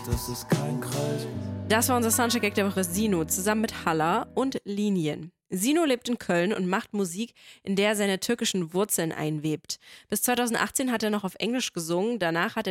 das ist kein Kreis. Das war unser Soundcheck-Gag der Woche, Sino, zusammen mit Halla und Linien. Sino lebt in Köln und macht Musik, in der er seine türkischen Wurzeln einwebt. Bis 2018 hat er noch auf Englisch gesungen, danach hat er